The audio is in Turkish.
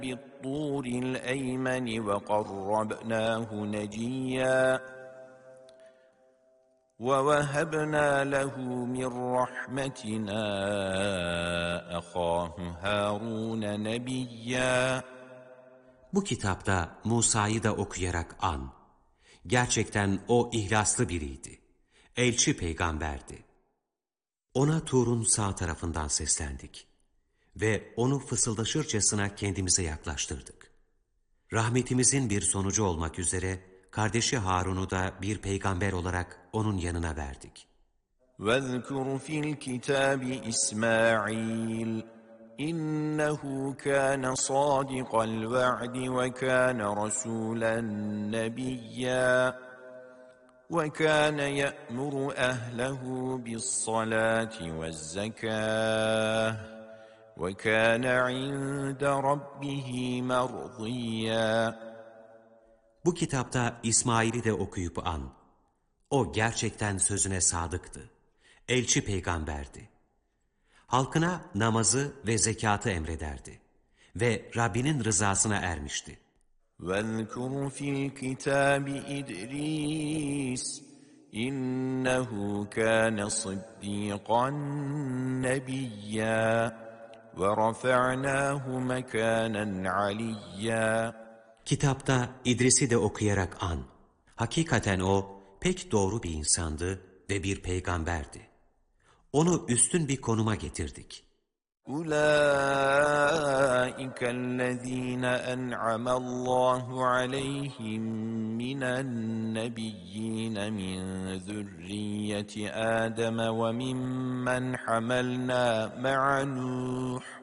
بِالطُّورِ الْأَيْمَنِ وَقَرَّبْنَاهُ نَجِيًّا وَوَهَبْنَا لَهُ مِنْ رَحْمَتِنَا أَخَاهُ هَارُونَ نَبِيًّا. Bu kitapta Musa'yı da okuyarak an. Gerçekten o ihlaslı biriydi. Elçi peygamberdi. Ona Tur'un sağ tarafından seslendik. Ve onu fısıldaşırcasına kendimize yaklaştırdık. Rahmetimizin bir sonucu olmak üzere kardeşi Harun'u da bir peygamber olarak onun yanına verdik. وَاذْكُرْ فِي الْكِتَابِ إِسْمَاعِيلَ إِنَّهُ كَانَ صَادِقَ الْوَعْدِ وَكَانَ رَسُولًا نَبِيًّا وَكَانَ يَأْمُرُ أَهْلَهُ بِالصَّلَاةِ وَالزَّكَاةِ وَكَانَ عِندَ رَبِّهِ مَرْضِيًّا. Bu kitapta İsmail'i de okuyup an. O gerçekten sözüne sadıktı. Elçi peygamberdi. Halkına namazı ve zekatı emrederdi. Ve Rabbinin rızasına ermişti. وَاذْكُرْ فِي الْكِتَابِ إِدْرِيسَ إِنَّهُ كَانَ صِدِّيقًا نَبِيًّا وَرَفَعْنَاهُ مَكَانًا عَلِيًّا. Kitapta İdris'i de okuyarak an. Hakikaten o pek doğru bir insandı ve bir peygamberdi. Onu üstün bir konuma getirdik. أُولَٰئِكَ الَّذ۪ينَ أَنْعَمَ اللّٰهُ عَلَيْهِمْ مِنَ النَّبِيِّينَ مِنْ ذُرِّيَّةِ آدَمَ وَمِمَّنْ حَمَلْنَا مَعَ نُوحٍ